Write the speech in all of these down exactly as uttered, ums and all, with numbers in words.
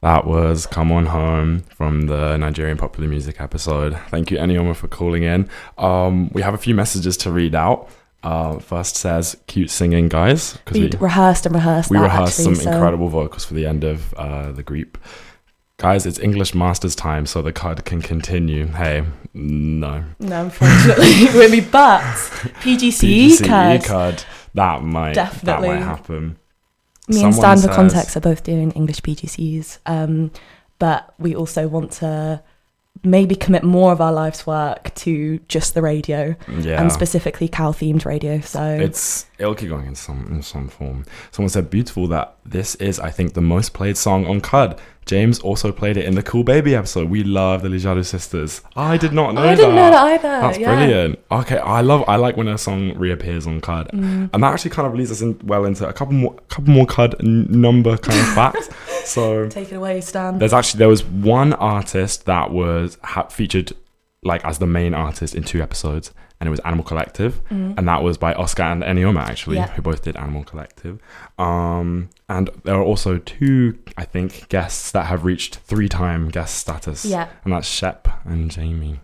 That was Come On Home from the Nigerian popular music episode. Thank you, Enioma, for calling in. Um, we have a few messages to read out. Uh, first says, cute singing, guys. We, we rehearsed and rehearsed We that, rehearsed actually, some so. incredible vocals for the end of uh, the group. Guys, it's English Masters time, so the C U D can continue. Hey, no. No, unfortunately, with me, but P G C E P G C E C U D, that might, Definitely. that might happen. Me Someone and Stan, for says- context, are both doing English P G C Es, um, but we also want to maybe commit more of our life's work to just the radio, Yeah. and specifically cow-themed radio. So It's it'll keep going in some in some form. Someone said beautiful that this is, I think, the most played song on C U D. James also played it in the Cool Baby episode. We love the Lijadu sisters. I did not know I that. didn't know that either. That's yeah. brilliant. Okay, I love I like when a song reappears on C U D, Mm. and that actually kind of leads us in well into a couple more couple more C U D n- number kind of facts. So Take it away, Stan. there's actually there was one artist that was ha- featured like as the main artist in two episodes, and it was Animal Collective, Mm. and that was by Oscar and Enioma actually, Yeah. who both did Animal Collective. Um, and there are also two, I think, guests that have reached three-time guest status, Yeah. and that's Shep and Jamie.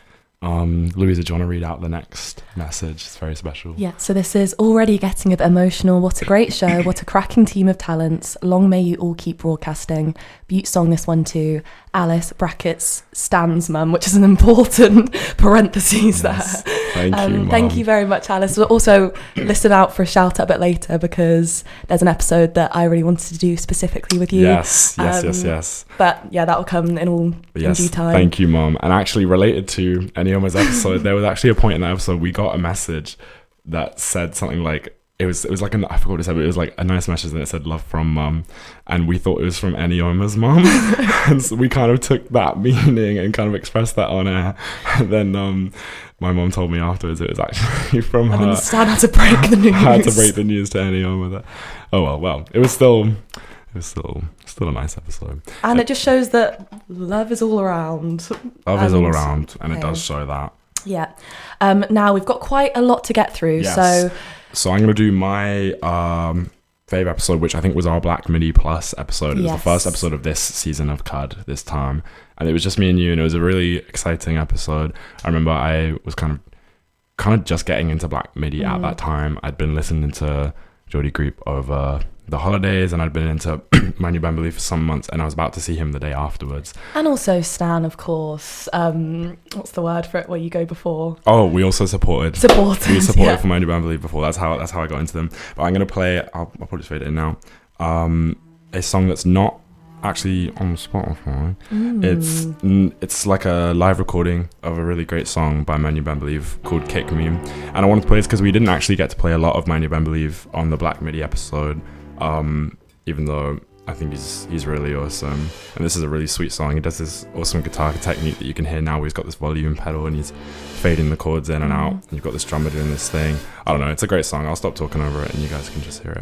Um, Louisa, do you want to read out the next message? It's very special. Yeah, so this is already getting a bit emotional. What a great show. What a cracking team of talents. Long may you all keep broadcasting. Butte song this one too. Alice, brackets, Stan's mum, which is an important parentheses Yes. there. Thank you, Um, Mum. thank you very much, Alice. We'll also listen out for a shout out a bit later, because there's an episode that I really wanted to do specifically with you. Yes, yes, yes, Um, yes. But yeah, that will come in all Yes, in due time. thank you, Mum. And actually, related to Enioma's episode, there was actually a point in that episode we got a message that said something like, it was it was like, a, I forgot what it said, but it was like a nice message, and it said love from Mum, and we thought it was from Enioma's mum. And so we kind of took that meaning and kind of expressed that on air. And then um, my mum told me afterwards it was actually from And her. then Stan had to break the news. I had to break the news to Enioma that, oh well, well, it was still, it was still, still a nice episode. And it just shows that love is all around. Love is all And- around, and it yeah. does show that. Yeah. Um, now we've got quite a lot to get through. Yes. So So I'm going to do my um, fave episode, which I think was our Black Midi Plus episode. It was Yes. the first episode of this season of C U D this time. And it was just me and you, and it was a really exciting episode. I remember I was kind of kind of just getting into Black Midi at Mm. that time. I'd been listening to Jody Greep over the holidays, and I'd been into Manu Bambali for some months, and I was about to see him the day afterwards. and also Stan, of course. Um, what's the word for it? Where you go before Oh, we also supported. supporters. We supported yeah. for Manu Bambali before. That's how that's how I got into them. But I'm gonna play. I'll, I'll probably just fade it in now. Um, a song that's not actually on Spotify. Mm. It's mm, it's like a live recording of a really great song by Manu Bambalive called "Kick Me," and I wanted to play this because we didn't actually get to play a lot of Manu Bambalive on the Black Midi episode. Um, even though I think he's he's really awesome, and this is a really sweet song. He does this awesome guitar technique that you can hear now. He's got this volume pedal, and he's fading the chords in and out. And you've got this drummer doing this thing. I don't know. It's a great song. I'll stop talking over it, and you guys can just hear it.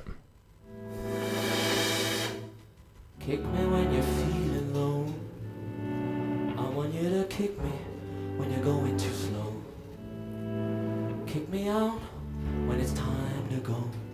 Kick me when you're feeling low. I want you to kick me when you're going too slow. Kick me out when it's time to go.